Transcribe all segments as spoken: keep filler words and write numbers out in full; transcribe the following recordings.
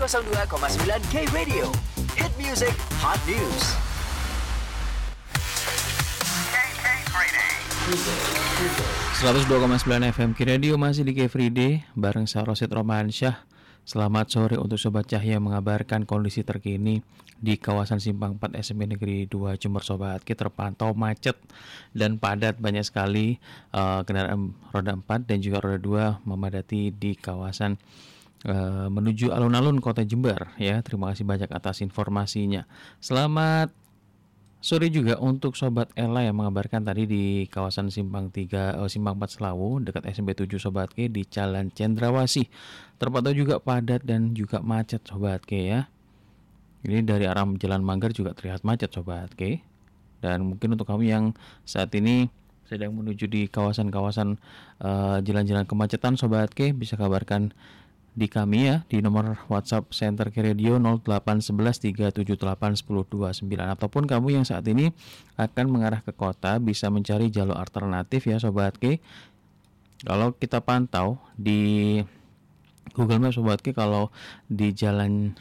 nol dua koma sembilan K Radio, Hit Music, Hot News. seratus dua koma sembilan F M K Radio masih di K Friday bareng saya Rosid Romansyah. Selamat sore untuk Sobat Cahya mengabarkan kondisi terkini di kawasan Simpang empat S M P Negeri dua Jember. Sobat, kita terpantau macet dan padat, banyak sekali uh, kendaraan roda empat dan juga roda dua memadati di kawasan uh, menuju alun-alun Kota Jember ya. Terima kasih banyak atas informasinya. Selamat sore juga untuk Sobat Ella yang mengabarkan tadi di kawasan Simpang tiga, oh, Simpang empat Selawu dekat S M P tujuh Sobat K di Jalan Cendrawasih. Terpantau juga padat dan juga macet Sobat K ya. Ini dari arah Jalan Manggar juga terlihat macet Sobat K. Dan mungkin untuk kamu yang saat ini sedang menuju di kawasan-kawasan uh, jalan-jalan kemacetan Sobat K, bisa kabarkan di kami ya di nomor WhatsApp Center K Radio nol delapan satu satu tiga tujuh delapan satu nol dua sembilan, ataupun kamu yang saat ini akan mengarah ke kota bisa mencari jalur alternatif ya Sobat K. Kalau kita pantau di Google Maps Sobat K, kalau di jalan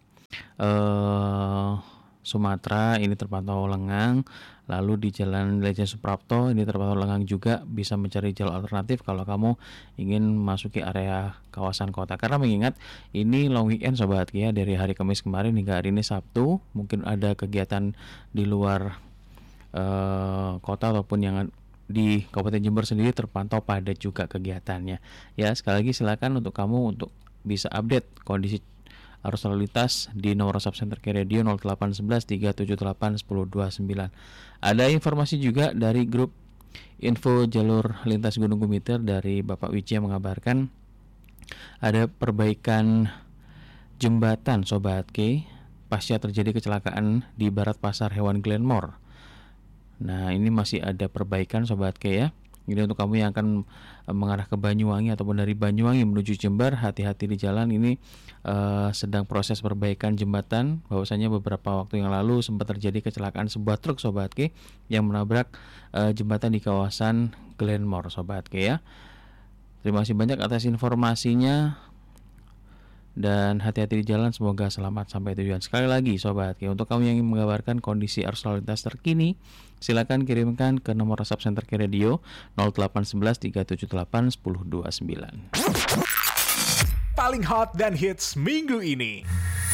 uh, Sumatera ini terpantau lengang, lalu di Jalan Lejen Suprapto ini terpantau lengang juga, bisa mencari jalur alternatif kalau kamu ingin masuki area kawasan kota. Karena mengingat ini long weekend Sobat ya, dari hari Kamis kemarin hingga hari ini Sabtu, mungkin ada kegiatan di luar uh, kota ataupun yang di Kabupaten Jember sendiri terpantau padat juga kegiatannya. Ya, sekali lagi silakan untuk kamu untuk bisa update kondisi arus lalu lintas di nomor WhatsApp Center K Radio nol delapan satu satu tiga tujuh delapan satu nol dua sembilan. Ada informasi juga dari grup info jalur lintas Gunung Gumiter dari Bapak Wiji yang mengabarkan ada perbaikan jembatan Sobat K pasca terjadi kecelakaan di Barat Pasar Hewan Glenmore. Nah, ini masih ada perbaikan Sobat K ya. Ini untuk kamu yang akan mengarah ke Banyuwangi ataupun dari Banyuwangi menuju Jember, hati-hati di jalan. Ini uh, sedang proses perbaikan jembatan. Bahwasanya beberapa waktu yang lalu sempat terjadi kecelakaan sebuah truk Sobat K yang menabrak uh, jembatan di kawasan Glenmore Sobat K ya. Terima kasih banyak atas informasinya. Dan hati-hati di jalan, semoga selamat sampai tujuan. Sekali lagi Sobat K, untuk kamu yang ingin mengabarkan kondisi arus lalu lintas terkini, silakan kirimkan ke nomor WhatsApp Center K Radio nol delapan satu satu tiga tujuh delapan satu nol dua sembilan. Paling hot dan hits minggu ini.